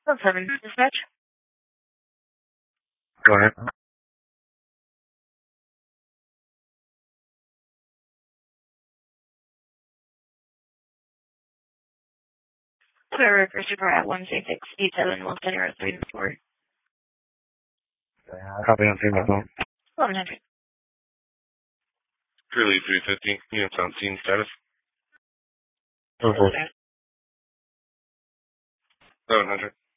7 dispatch. Go ahead. Clear Christopher at 16687 Wilson Road 3-4. Copy on scene, my phone. 1100. Curly 350, units on scene status. 7-4. 700.